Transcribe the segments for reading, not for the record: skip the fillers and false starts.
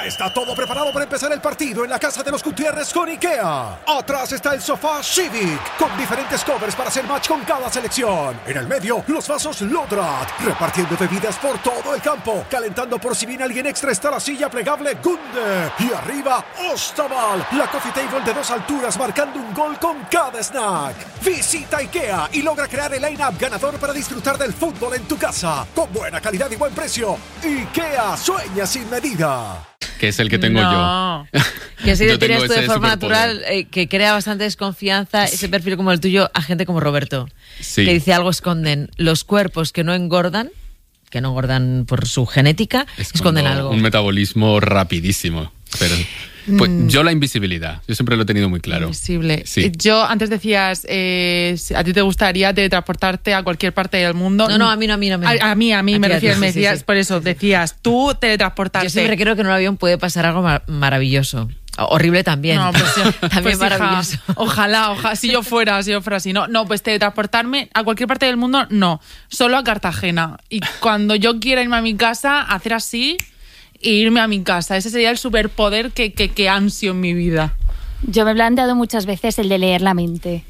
Ya está todo preparado para empezar el partido en la casa de los Gutiérrez con IKEA. Atrás está el sofá Civic, con diferentes covers para hacer match con cada selección. En el medio, los vasos Lodrat, repartiendo bebidas por todo el campo. Calentando por si viene alguien extra está la silla plegable Gunde. Y arriba, Ostaval, la coffee table de 2 alturas marcando un gol con cada snack. Visita IKEA y logra crear el line-up ganador para disfrutar del fútbol en tu casa. Con buena calidad y buen precio. IKEA, sueña sin medida. Que es el que tengo yo. Que así tienes tú de forma natural, que crea bastante desconfianza, ese perfil como el tuyo, a gente como Roberto. Sí. Que dice algo esconden. Los cuerpos que no engordan por su genética, esconden algo. Un metabolismo rapidísimo. Pero pues yo la invisibilidad, yo siempre lo he tenido muy claro. Invisible. Sí. Yo antes decías, ¿a ti te gustaría teletransportarte a cualquier parte del mundo? No, a mí no. A mí me decías, sí. Por eso decías, tú teletransportarte. Yo siempre creo que en un avión puede pasar algo maravilloso. Horrible también. No, pues, también pues, maravilloso. Hija, ojalá, si yo fuera así. No, pues teletransportarme a cualquier parte del mundo, no. Solo a Cartagena. Y cuando yo quiera irme a mi casa, hacer así e irme a mi casa. Ese sería el superpoder que ansio en mi vida. Yo me he planteado muchas veces el de leer la mente.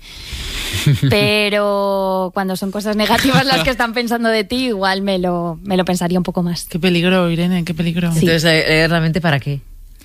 Pero cuando son cosas negativas las que están pensando de ti, igual me lo pensaría un poco más. Qué peligro, Irene, qué peligro. Sí. Entonces, ¿leer la mente para qué?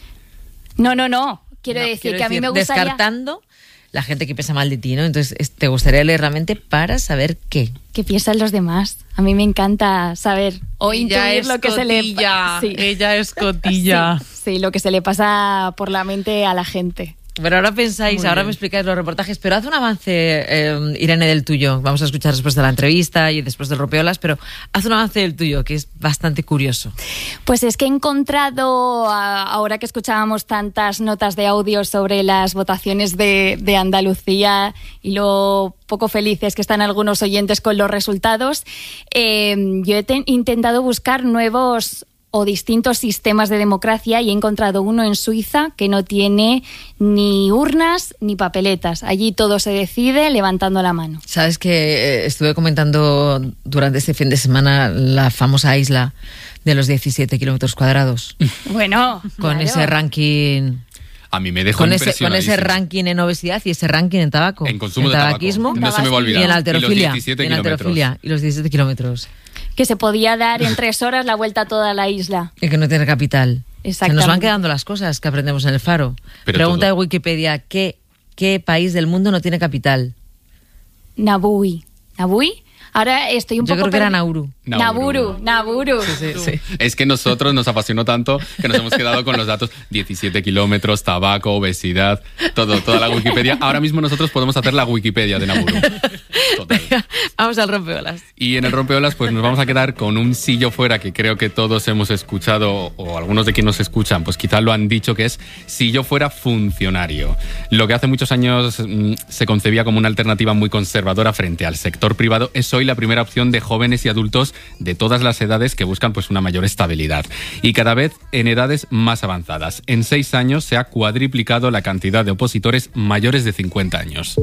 No. Quiero decir que a mí me gustaría... Descartando la gente que piensa mal de ti, ¿no? Entonces, ¿te gustaría leer la mente para saber qué? ¿Qué piensan los demás? A mí me encanta saber o intuir lo que se le... Sí. Ella es cotilla. Sí, lo que se le pasa por la mente a la gente. Pero ahora pensáis, ahora me explicáis los reportajes, pero haz un avance, Irene, del tuyo. Vamos a escuchar después de la entrevista y después del Rompeolas, pero haz un avance del tuyo, que es bastante curioso. Pues es que he encontrado, ahora que escuchábamos tantas notas de audio sobre las votaciones de Andalucía y lo poco felices que están algunos oyentes con los resultados, yo he intentado buscar nuevos o distintos sistemas de democracia y he encontrado uno en Suiza que no tiene ni urnas ni papeletas. Allí todo se decide levantando la mano. Sabes que estuve comentando durante este fin de semana la famosa isla de los 17 kilómetros cuadrados. Bueno, con claro. Ese ranking... A mí me dejó impresionadísimo. Con ese ranking en obesidad y ese ranking en tabaco. En consumo en de tabaquismo. Tabaco. No se me va a olvidar. Y en alterofilia. Y los 17 kilómetros. Que se podía dar en 3 horas la vuelta a toda la isla. Y que no tiene capital. Exactamente. Se nos van quedando las cosas que aprendemos en el Faro. Pero pregunta todo. de Wikipedia, ¿qué país del mundo no tiene capital? Nabui. Ahora estoy un Yo poco... creo que era Nauru. Nauru. Sí. Es que nosotros nos apasionó tanto que nos hemos quedado con los datos 17 kilómetros, tabaco, obesidad, toda la Wikipedia. Ahora mismo nosotros podemos hacer la Wikipedia de Nauru. Total. Vamos al Rompeolas. Y en el Rompeolas pues nos vamos a quedar con un Si yo fuera, que creo que todos hemos escuchado, o algunos de quienes nos escuchan, pues quizás lo han dicho, que es si yo fuera funcionario. Lo que hace muchos años se concebía como una alternativa muy conservadora frente al sector privado, es hoy la primera opción de jóvenes y adultos de todas las edades que buscan pues una mayor estabilidad. Y cada vez en edades más avanzadas. En 6 años se ha cuadriplicado la cantidad de opositores mayores de 50 años.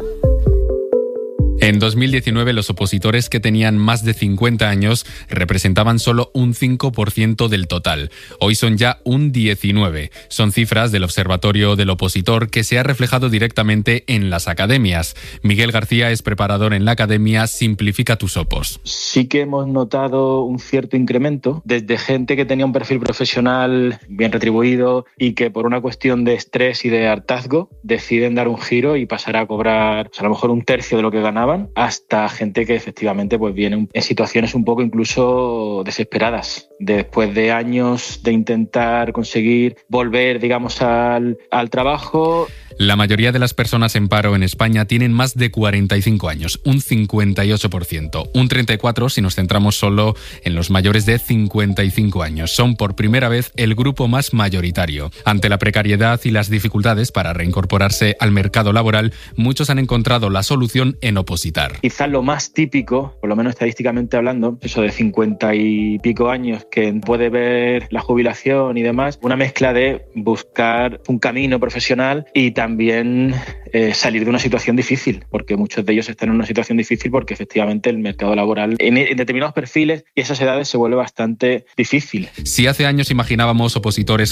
En 2019, los opositores que tenían más de 50 años representaban solo un 5% del total. Hoy son ya un 19%. Son cifras del Observatorio del Opositor que se ha reflejado directamente en las academias. Miguel García es preparador en la academia Simplifica tus Opos. Sí que hemos notado un cierto incremento desde gente que tenía un perfil profesional bien retribuido y que por una cuestión de estrés y de hartazgo deciden dar un giro y pasar a cobrar a lo mejor un tercio de lo que ganaban, hasta gente que efectivamente pues viene en situaciones un poco incluso desesperadas. Después de años de intentar conseguir volver, digamos, al trabajo. La mayoría de las personas en paro en España tienen más de 45 años, un 58%, un 34% si nos centramos solo en los mayores de 55 años. Son por primera vez el grupo más mayoritario. Ante la precariedad y las dificultades para reincorporarse al mercado laboral, muchos han encontrado la solución en opositar. Quizás lo más típico, por lo menos estadísticamente hablando, eso de 50 y pico años que puede ver la jubilación y demás, una mezcla de buscar un camino profesional y también salir de una situación difícil, porque muchos de ellos están en una situación difícil porque efectivamente el mercado laboral en determinados perfiles y esas edades se vuelve bastante difícil. Si hace años imaginábamos opositores